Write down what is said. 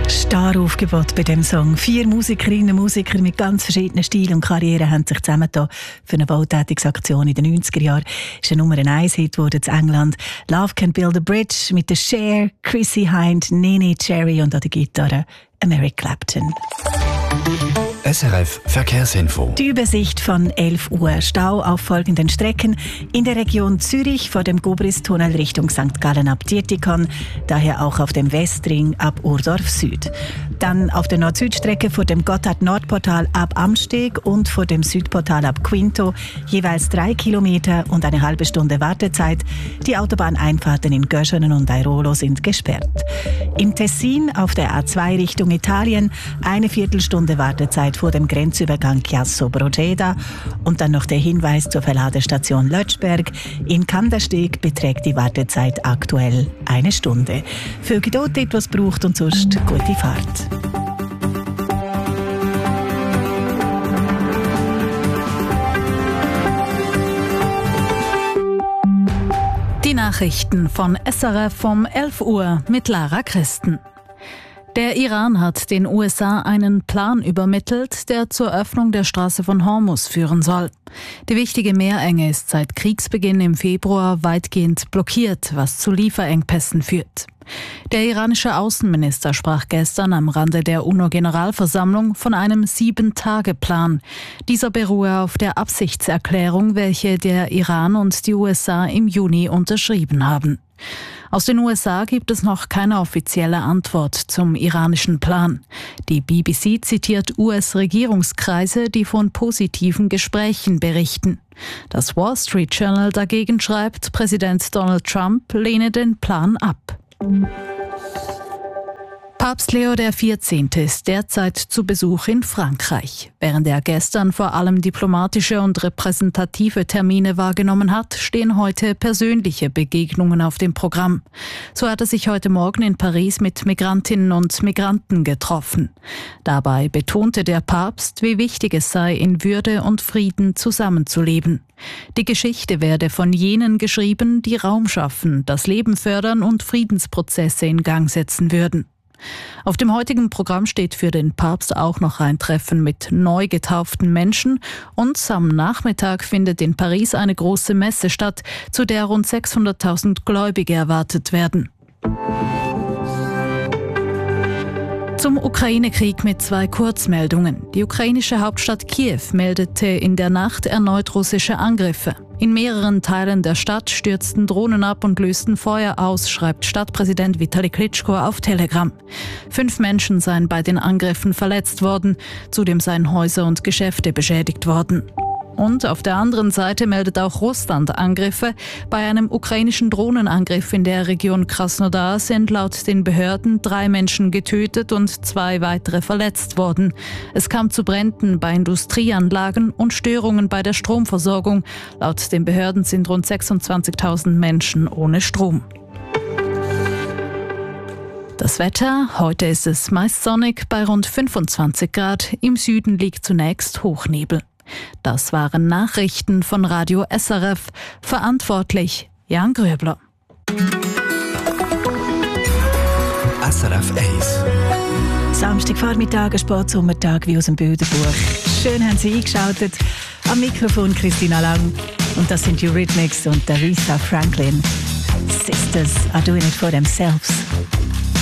Star-Aufgebot bei dem Song. 4 Musikerinnen und Musiker mit ganz verschiedenen Stilen und Karrieren haben sich zusammengetan für eine Wohltätigkeitsaktion in den 90er Jahren. Ist ein Nummer-1-Hit geworden in England. Love Can Build a Bridge mit der Cher, Chrissy Hind, Nene Cherry und an der Gitarre Eric Clapton. SRF Verkehrsinfo. Die Übersicht von 11 Uhr. Stau auf folgenden Strecken. In der Region Zürich vor dem Gobris-Tunnel Richtung St. Gallen ab Dietikon, daher auch auf dem Westring ab Urdorf Süd. Dann auf der Nord-Süd-Strecke vor dem Gotthard-Nordportal ab Amsteg und vor dem Südportal ab Quinto, jeweils 3 Kilometer und eine halbe Stunde Wartezeit. Die Autobahneinfahrten in Göschenen und Airolo sind gesperrt. Im Tessin auf der A2 Richtung Italien eine Viertelstunde Wartezeit vor dem Grenzübergang Chiasso-Brogeda und dann noch der Hinweis zur Verladestation Lötschberg. In Kandersteg beträgt die Wartezeit aktuell 1 Stunde. Für Geduld etwas braucht und sonst gute Fahrt. Die Nachrichten von SRF um 11 Uhr mit Lara Christen. Der Iran hat den USA einen Plan übermittelt, der zur Öffnung der Straße von Hormuz führen soll. Die wichtige Meerenge ist seit Kriegsbeginn im Februar weitgehend blockiert, was zu Lieferengpässen führt. Der iranische Außenminister sprach gestern am Rande der UNO-Generalversammlung von einem 7-Tage-Plan. Dieser beruhe auf der Absichtserklärung, welche der Iran und die USA im Juni unterschrieben haben. Aus den USA gibt es noch keine offizielle Antwort zum iranischen Plan. Die BBC zitiert US-Regierungskreise, die von positiven Gesprächen berichten. Das Wall Street Journal dagegen schreibt, Präsident Donald Trump lehne den Plan ab. Papst Leo XIV. Ist derzeit zu Besuch in Frankreich. Während er gestern vor allem diplomatische und repräsentative Termine wahrgenommen hat, stehen heute persönliche Begegnungen auf dem Programm. So hat er sich heute Morgen in Paris mit Migrantinnen und Migranten getroffen. Dabei betonte der Papst, wie wichtig es sei, in Würde und Frieden zusammenzuleben. Die Geschichte werde von jenen geschrieben, die Raum schaffen, das Leben fördern und Friedensprozesse in Gang setzen würden. Auf dem heutigen Programm steht für den Papst auch noch ein Treffen mit neu getauften Menschen und am Nachmittag findet in Paris eine große Messe statt, zu der rund 600.000 Gläubige erwartet werden. Zum Ukraine-Krieg mit 2 Kurzmeldungen. Die ukrainische Hauptstadt Kiew meldete in der Nacht erneut russische Angriffe. In mehreren Teilen der Stadt stürzten Drohnen ab und lösten Feuer aus, schreibt Stadtpräsident Vitali Klitschko auf Telegram. 5 Menschen seien bei den Angriffen verletzt worden, zudem seien Häuser und Geschäfte beschädigt worden. Und auf der anderen Seite meldet auch Russland Angriffe. Bei einem ukrainischen Drohnenangriff in der Region Krasnodar sind laut den Behörden 3 Menschen getötet und 2 weitere verletzt worden. Es kam zu Bränden bei Industrieanlagen und Störungen bei der Stromversorgung. Laut den Behörden sind rund 26.000 Menschen ohne Strom. Das Wetter, heute ist es meist sonnig bei rund 25 Grad. Im Süden liegt zunächst Hochnebel. Das waren Nachrichten von Radio SRF. Verantwortlich Jan Gröbler. SRF 1. Samstagvormittag, ein Sportsommertag wie aus dem Bilderbuch. Schön haben Sie eingeschaltet. Am Mikrofon Christina Lang. Und das sind Eurythmics und Aretha Franklin. Sisters are doing it for themselves.